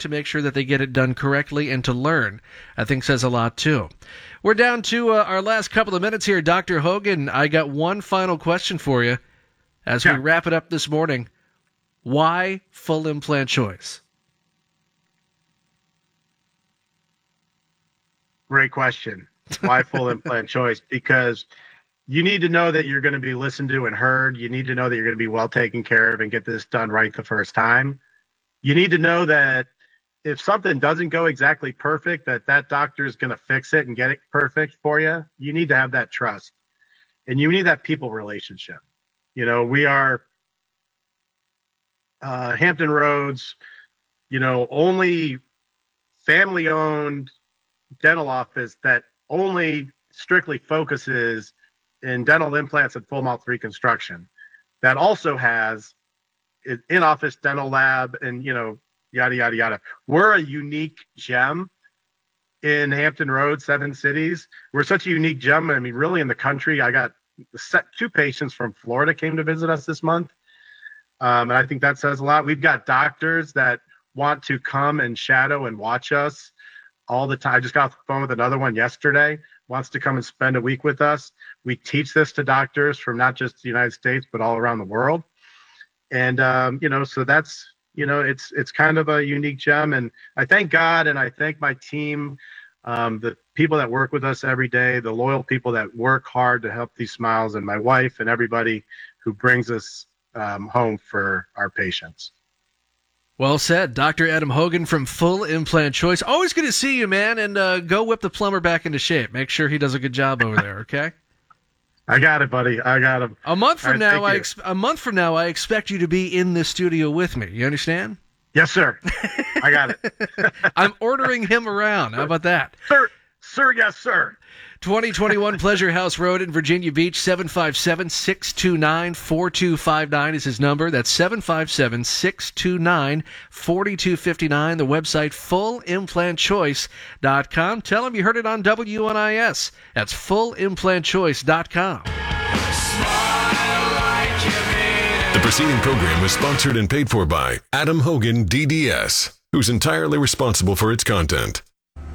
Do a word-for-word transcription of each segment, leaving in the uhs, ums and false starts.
to make sure that they get it done correctly and to learn, I think says a lot too. We're down to uh, our last couple of minutes here, Doctor Hogan. I got one final question for you as yeah. we wrap it up this morning. Why full implant choice? Great question. Why full implant choice? Because you need to know that you're going to be listened to and heard. You need to know that you're going to be well taken care of and get this done right the first time. You need to know that if something doesn't go exactly perfect, that that doctor is going to fix it and get it perfect for you. You need to have that trust, and you need that people relationship. You know, we are uh, Hampton Roads, you know, only family owned dental office that only strictly focuses in dental implants and full mouth reconstruction, that also has an in-office dental lab and, you know, yada, yada, yada. We're a unique gem in Hampton Roads, Seven Cities. We're such a unique gem. I mean, really in the country. I got set, two patients from Florida came to visit us this month. Um, and I think that says a lot. We've got doctors that want to come and shadow and watch us all the time. I just got off the phone with another one yesterday, wants to come and spend a week with us. We teach this to doctors from not just the United States, but all around the world. And, um, you know, so that's, you know, it's, it's kind of a unique gem. And I thank God, and I thank my team, um, the people that work with us every day, the loyal people that work hard to help these smiles, and my wife and everybody who brings us um, home for our patients. Well said. Doctor Adam Hogan from Full Implant Choice. Always good to see you, man, and uh, go whip the plumber back into shape. Make sure he does a good job over there, okay? I got it, buddy. I got him. A month from right, now, I ex- a month from now, I expect you to be in the studio with me. You understand? Yes, sir. I got it. I'm ordering him around. How about that? Sir, sir, yes, sir. twenty twenty-one Pleasure House Road in Virginia Beach, seven five seven, six two nine, four two five nine is his number. That's seven five seven, six two nine, four two five nine. The website, full implant choice dot com. Tell him you heard it on W N I S. That's full implant choice dot com. The preceding program was sponsored and paid for by Adam Hogan, D D S, who's entirely responsible for its content.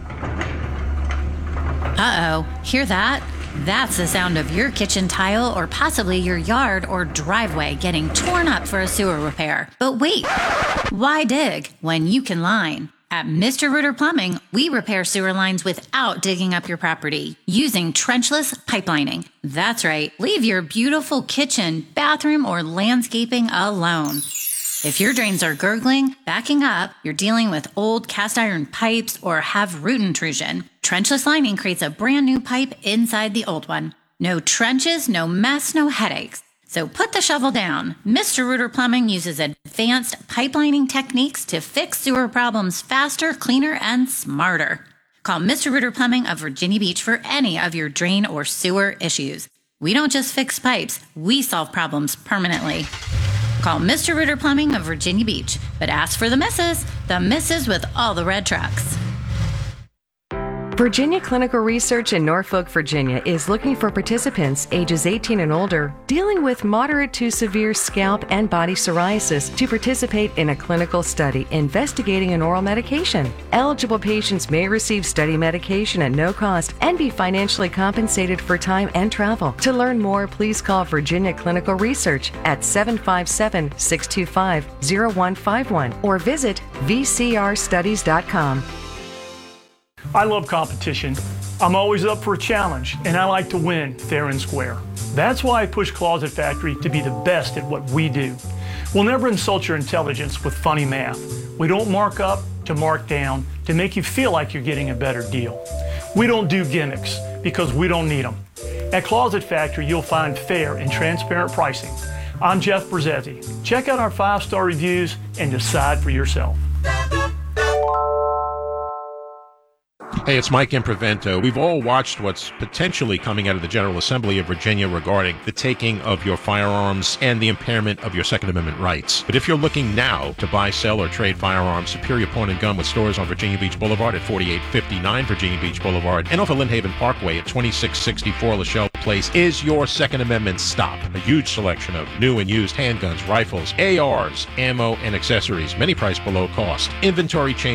Uh-oh, hear that? That's the sound of your kitchen tile or possibly your yard or driveway getting torn up for a sewer repair. But wait, why dig when you can line? At Mister Rooter Plumbing, we repair sewer lines without digging up your property using trenchless pipelining. That's right, leave your beautiful kitchen, bathroom, or landscaping alone. If your drains are gurgling, backing up, you're dealing with old cast iron pipes, or have root intrusion, trenchless lining creates a brand new pipe inside the old one. No trenches, no mess, no headaches. So put the shovel down. Mister Rooter Plumbing uses advanced pipelining techniques to fix sewer problems faster, cleaner, and smarter. Call Mister Rooter Plumbing of Virginia Beach for any of your drain or sewer issues. We don't just fix pipes, we solve problems permanently. Call Mister Rooter Plumbing of Virginia Beach, but ask for the missus, the missus with all the red trucks. Virginia Clinical Research in Norfolk, Virginia is looking for participants ages eighteen and older dealing with moderate to severe scalp and body psoriasis to participate in a clinical study investigating an oral medication. Eligible patients may receive study medication at no cost and be financially compensated for time and travel. To learn more, please call Virginia Clinical Research at seven five seven, six two five, zero one five one or visit v c r studies dot com. I love competition. I'm always up for a challenge, and I like to win fair and square. That's why I push Closet Factory to be the best at what we do. We'll never insult your intelligence with funny math. We don't mark up to mark down to make you feel like you're getting a better deal. We don't do gimmicks because we don't need them. At Closet Factory, you'll find fair and transparent pricing. I'm Jeff Brzezzi. Check out our five-star reviews and decide for yourself. Hey, it's Mike Improvento. We've all watched what's potentially coming out of the General Assembly of Virginia regarding the taking of your firearms and the impairment of your Second Amendment rights. But if you're looking now to buy, sell, or trade firearms, Superior Pawn and Gun with stores on Virginia Beach Boulevard at forty-eight fifty-nine Virginia Beach Boulevard and off of Lynn Parkway at twenty-six sixty-four Lachelle Place is your Second Amendment stop. A huge selection of new and used handguns, rifles, A Rs, ammo, and accessories, many priced below cost. Inventory change